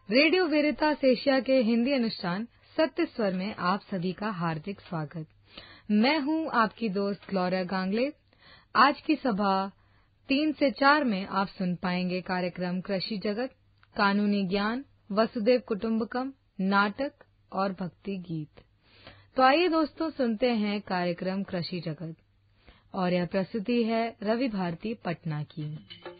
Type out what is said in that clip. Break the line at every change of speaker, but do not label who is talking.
Radio वेरितास Asia के हिंदी अनुष्ठान सत्य स्वर में आप सभी का हार्दिक स्वागत। मैं हूं आपकी दोस्त ग्लोरिया गांगले। आज की सभा 3 से 4 में आप सुन पाएंगे कार्यक्रम कृषि जगत, कानूनी ज्ञान, वसुदेव कुटुंबकम, नाटक और भक्ति गीत। तो आइए दोस्तों सुनते हैं कार्यक्रम कृषि जगत और यह प्रस्तुति है रवि भारती पटना की।